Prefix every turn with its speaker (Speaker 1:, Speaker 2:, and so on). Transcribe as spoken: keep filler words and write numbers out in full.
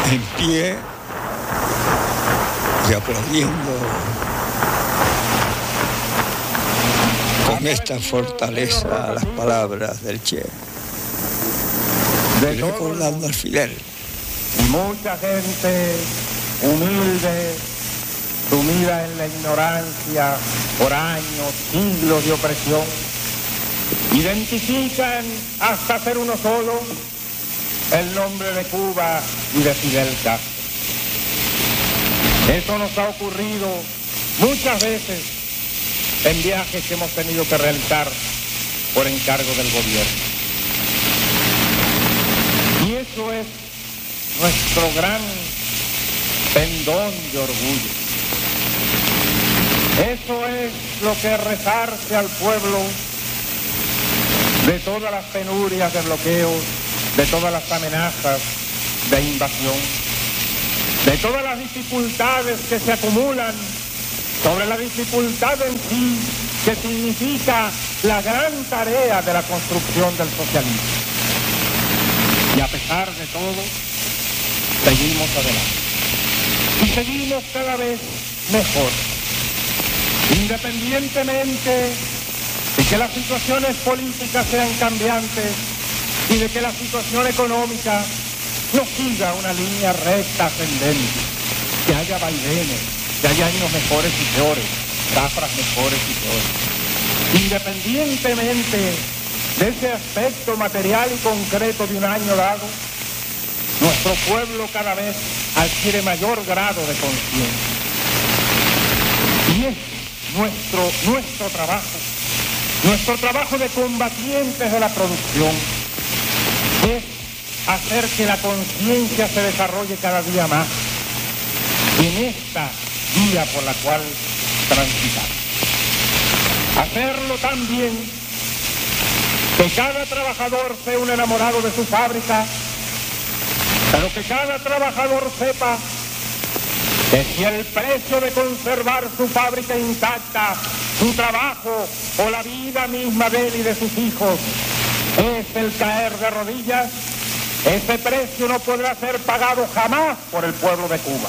Speaker 1: en pie y aplaudiendo con esta fortaleza las palabras del Che, y recordando al Fidel.
Speaker 2: Y mucha gente humilde, sumida en la ignorancia por años, siglos de opresión, identifican hasta ser uno solo el nombre de Cuba y de Fidel Castro. Eso nos ha ocurrido muchas veces en viajes que hemos tenido que realizar por encargo del gobierno. Y eso es nuestro gran pendón de orgullo. Eso es lo que rezarse al pueblo de todas las penurias de bloqueo, de todas las amenazas de invasión, de todas las dificultades que se acumulan sobre la dificultad en sí que significa la gran tarea de la construcción del socialismo. Y a pesar de todo, seguimos adelante. Y seguimos cada vez mejor, independientemente de que las situaciones políticas sean cambiantes y de que la situación económica no siga una línea recta ascendente, que haya vaivenes, que haya años mejores y peores, zafras mejores y peores. Independientemente de ese aspecto material y concreto de un año dado, nuestro pueblo cada vez adquiere mayor grado de conciencia. Y es nuestro, nuestro trabajo, nuestro trabajo de combatientes de la producción, es hacer que la conciencia se desarrolle cada día más en esta vía por la cual transitar. Hacerlo también que cada trabajador sea un enamorado de su fábrica, pero que cada trabajador sepa que si el precio de conservar su fábrica intacta, su trabajo o la vida misma de él y de sus hijos es el caer de rodillas, ese precio no podrá ser pagado jamás por el pueblo de Cuba.